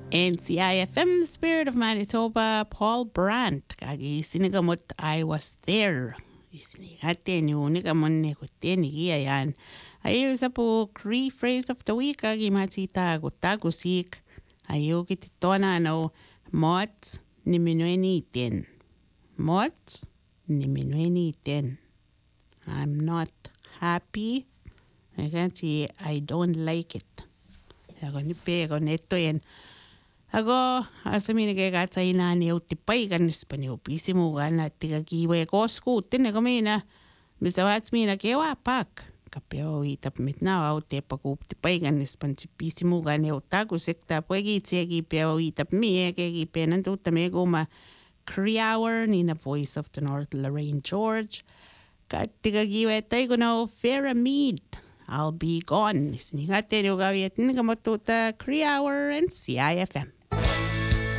NCIFM, the Spirit of Manitoba, Paul Brandt. Kagi sinigamot, I was there. Isinigate nyo nigamon ne kutte ni yan. Ayo sa po Cree phrase of the week. Kagi matita gutagusik. Ayo kititona no. Mots ni minuenitin. Mots ni minuenitin. I'm not happy. I can't say I don't like it. Ako ni pe ako neto yan. Ako, asa minigay ka sa inani o tipay kan Espanyol. Pisi mo ka na tigagiwe ko skutin na kami na. Bisa wats mina kewa pak. Kapeo itap mit na o te pakup tipay kan Espanyol. Pisi mo ka na o tago sekta. Pwegi tsegi peo itap mi e kegi penan to tamego ma Cree Hour ni na Voice of the North Lorraine George. Kat tigagiwe tayo ko na Farah Mead. I'll be gone. Sinigate nyo gawiat nga matuta Cree Hour and CIFM.